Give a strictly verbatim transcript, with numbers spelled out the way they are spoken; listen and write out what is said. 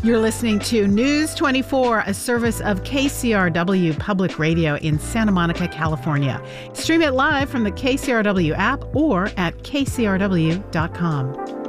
You're listening to News twenty-four, a service of K C R W Public Radio in Santa Monica, California. Stream it live from the K C R W app or at K C R W dot com.